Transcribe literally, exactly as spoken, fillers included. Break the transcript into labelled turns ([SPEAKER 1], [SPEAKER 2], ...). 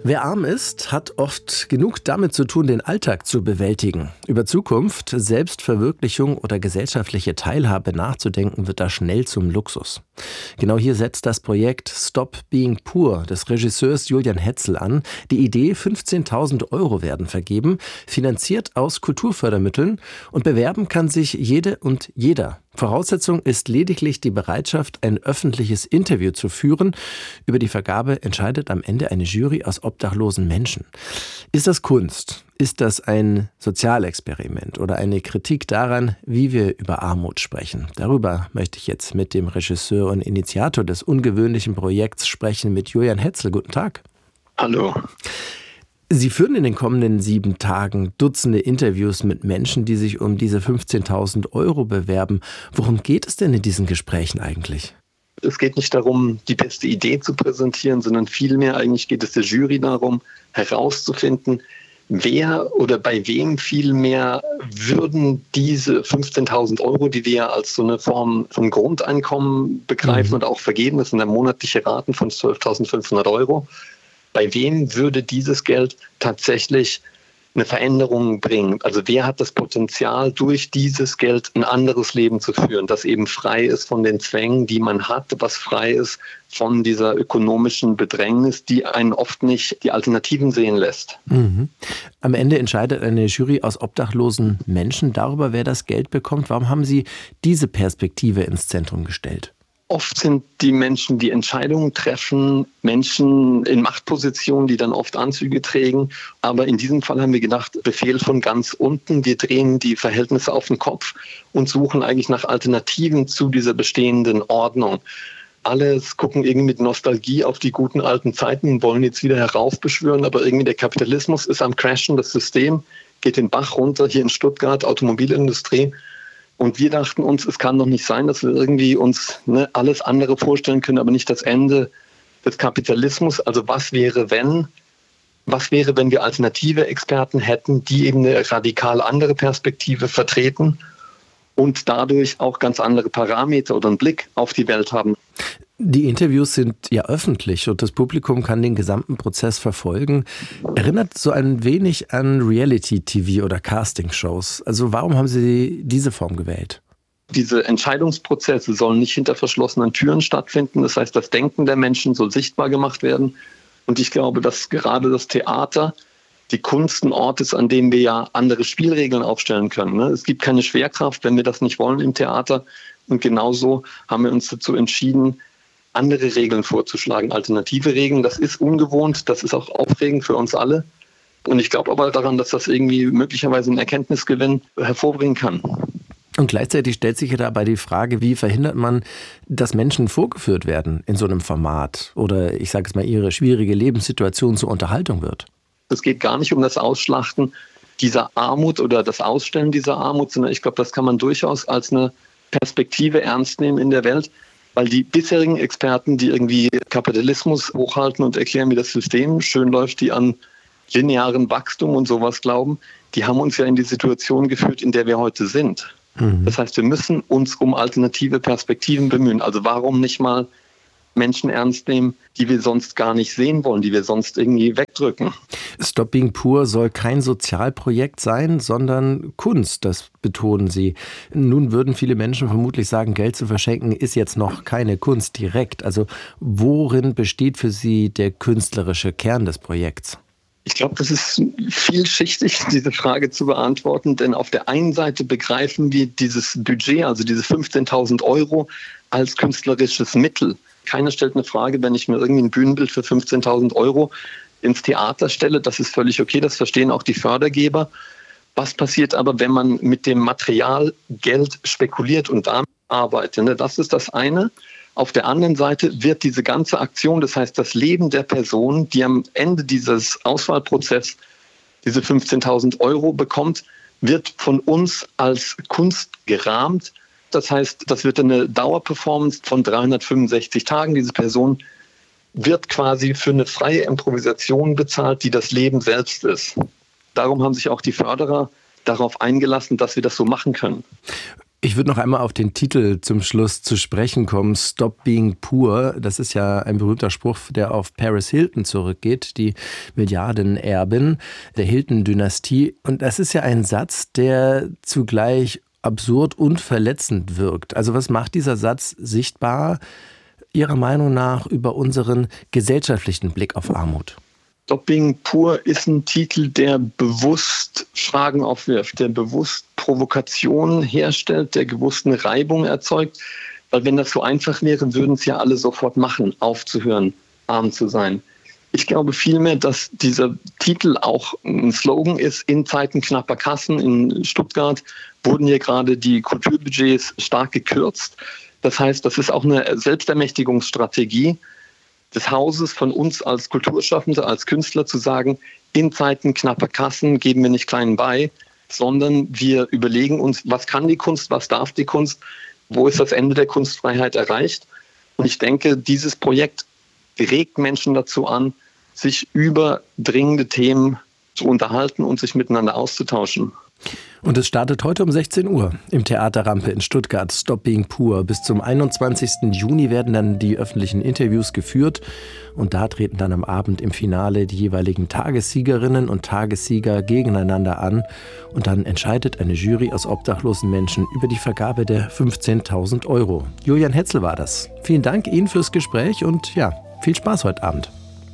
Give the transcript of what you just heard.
[SPEAKER 1] Wer arm ist, hat oft genug damit zu tun, den Alltag zu bewältigen. Über Zukunft, Selbstverwirklichung oder gesellschaftliche Teilhabe nachzudenken, wird da schnell zum Luxus. Genau hier setzt das Projekt Stop Being Poor des Regisseurs Julian Hetzel an. Die Idee, fünfzehntausend Euro werden vergeben, finanziert aus Kulturfördermitteln, und bewerben kann sich jede und jeder. Voraussetzung ist lediglich die Bereitschaft, ein öffentliches Interview zu führen. Über die Vergabe entscheidet am Ende eine Jury aus obdachlosen Menschen. Ist das Kunst? Ist das ein Sozialexperiment oder eine Kritik daran, wie wir über Armut sprechen? Darüber möchte ich jetzt mit dem Regisseur und Initiator des ungewöhnlichen Projekts sprechen, mit Julian Hetzel. Guten Tag.
[SPEAKER 2] Hallo.
[SPEAKER 1] Sie führen in den kommenden sieben Tagen Dutzende Interviews mit Menschen, die sich um diese fünfzehntausend Euro bewerben. Worum geht es denn in diesen Gesprächen eigentlich?
[SPEAKER 2] Es geht nicht darum, die beste Idee zu präsentieren, sondern vielmehr eigentlich geht es der Jury darum, herauszufinden, wer oder bei wem vielmehr würden diese fünfzehntausend Euro, die wir als so eine Form von Grundeinkommen begreifen, mhm. und auch vergeben, das sind dann monatliche Raten von zwölftausendfünfhundert Euro, bei wem würde dieses Geld tatsächlich eine Veränderung bringen? Also wer hat das Potenzial, durch dieses Geld ein anderes Leben zu führen, das eben frei ist von den Zwängen, die man hat, was frei ist von dieser ökonomischen Bedrängnis, die einen oft nicht die Alternativen sehen lässt.
[SPEAKER 1] Mhm. Am Ende entscheidet eine Jury aus obdachlosen Menschen darüber, wer das Geld bekommt. Warum haben Sie diese Perspektive ins Zentrum gestellt?
[SPEAKER 2] Oft sind die Menschen, die Entscheidungen treffen, Menschen in Machtpositionen, die dann oft Anzüge tragen. Aber in diesem Fall haben wir gedacht, Befehl von ganz unten. Wir drehen die Verhältnisse auf den Kopf und suchen eigentlich nach Alternativen zu dieser bestehenden Ordnung. Alle gucken irgendwie mit Nostalgie auf die guten alten Zeiten und wollen jetzt wieder heraufbeschwören. Aber irgendwie der Kapitalismus ist am Crashen, das System geht den Bach runter. Hier in Stuttgart, Automobilindustrie. Und wir dachten uns, es kann doch nicht sein, dass wir irgendwie uns ne, alles andere vorstellen können, aber nicht das Ende des Kapitalismus. Also was wäre, wenn? Was wäre, wenn wir alternative Experten hätten, die eben eine radikal andere Perspektive vertreten und dadurch auch ganz andere Parameter oder einen Blick auf die Welt haben?
[SPEAKER 1] Die Interviews sind ja öffentlich und das Publikum kann den gesamten Prozess verfolgen. Erinnert so ein wenig an Reality-T V oder Castingshows. Also warum haben Sie diese Form gewählt?
[SPEAKER 2] Diese Entscheidungsprozesse sollen nicht hinter verschlossenen Türen stattfinden. Das heißt, das Denken der Menschen soll sichtbar gemacht werden. Und ich glaube, dass gerade das Theater, die Kunst, ein Ort ist, an dem wir ja andere Spielregeln aufstellen können. Es gibt keine Schwerkraft, wenn wir das nicht wollen im Theater. Und genauso haben wir uns dazu entschieden, andere Regeln vorzuschlagen, alternative Regeln. Das ist ungewohnt, das ist auch aufregend für uns alle. Und ich glaube aber daran, dass das irgendwie möglicherweise einen Erkenntnisgewinn hervorbringen kann.
[SPEAKER 1] Und gleichzeitig stellt sich ja dabei die Frage, wie verhindert man, dass Menschen vorgeführt werden in so einem Format oder ich sage es mal, ihre schwierige Lebenssituation zur Unterhaltung wird?
[SPEAKER 2] Es geht gar nicht um das Ausschlachten dieser Armut oder das Ausstellen dieser Armut, sondern ich glaube, das kann man durchaus als eine Perspektive ernst nehmen in der Welt. Weil die bisherigen Experten, die irgendwie Kapitalismus hochhalten und erklären, wie das System schön läuft, die an linearen Wachstum und sowas glauben, die haben uns ja in die Situation geführt, in der wir heute sind. Mhm. Das heißt, wir müssen uns um alternative Perspektiven bemühen. Also warum nicht mal Menschen ernst nehmen, die wir sonst gar nicht sehen wollen, die wir sonst irgendwie wegdrücken.
[SPEAKER 1] Stop Being Poor soll kein Sozialprojekt sein, sondern Kunst, das betonen Sie. Nun würden viele Menschen vermutlich sagen, Geld zu verschenken ist jetzt noch keine Kunst direkt. Also worin besteht für Sie der künstlerische Kern des Projekts?
[SPEAKER 2] Ich glaube, das ist vielschichtig, diese Frage zu beantworten, denn auf der einen Seite begreifen wir dieses Budget, also diese fünfzehntausend Euro, als künstlerisches Mittel. Keiner stellt eine Frage, wenn ich mir irgendwie ein Bühnenbild für fünfzehntausend Euro ins Theater stelle. Das ist völlig okay, das verstehen auch die Fördergeber. Was passiert aber, wenn man mit dem Material Geld spekuliert und damit arbeitet? Das ist das eine. Auf der anderen Seite wird diese ganze Aktion, das heißt das Leben der Person, die am Ende dieses Auswahlprozesses diese fünfzehntausend Euro bekommt, wird von uns als Kunst gerahmt. Das heißt, das wird eine Dauerperformance von dreihundertfünfundsechzig Tagen. Diese Person wird quasi für eine freie Improvisation bezahlt, die das Leben selbst ist. Darum haben sich auch die Förderer darauf eingelassen, dass wir das so machen können.
[SPEAKER 1] Ich würde noch einmal auf den Titel zum Schluss zu sprechen kommen, Stop Being Poor. Das ist ja ein berühmter Spruch, der auf Paris Hilton zurückgeht, die Milliardenerbin der Hilton-Dynastie. Und das ist ja ein Satz, der zugleich absurd und verletzend wirkt. Also was macht dieser Satz sichtbar, Ihrer Meinung nach, über unseren gesellschaftlichen Blick auf Armut?
[SPEAKER 2] Stop Being Poor ist ein Titel, der bewusst Fragen aufwirft, der bewusst Provokationen herstellt, der bewusst eine Reibung erzeugt. Weil wenn das so einfach wäre, würden es ja alle sofort machen, aufzuhören, arm zu sein. Ich glaube vielmehr, dass dieser Titel auch ein Slogan ist. In Zeiten knapper Kassen in Stuttgart wurden hier gerade die Kulturbudgets stark gekürzt. Das heißt, das ist auch eine Selbstermächtigungsstrategie des Hauses, von uns als Kulturschaffende, als Künstler zu sagen, in Zeiten knapper Kassen geben wir nicht klein bei, sondern wir überlegen uns, was kann die Kunst, was darf die Kunst, wo ist das Ende der Kunstfreiheit erreicht. Und ich denke, dieses Projekt regt Menschen dazu an, sich über dringende Themen zu unterhalten und sich miteinander auszutauschen.
[SPEAKER 1] Und es startet heute um sechzehn Uhr im Theater Rampe in Stuttgart, Stop Being Poor. Bis zum einundzwanzigsten Juni werden dann die öffentlichen Interviews geführt. Und da treten dann am Abend im Finale die jeweiligen Tagessiegerinnen und Tagessieger gegeneinander an. Und dann entscheidet eine Jury aus obdachlosen Menschen über die Vergabe der fünfzehntausend Euro. Julian Hetzel war das. Vielen Dank Ihnen fürs Gespräch und ja, viel Spaß heute Abend.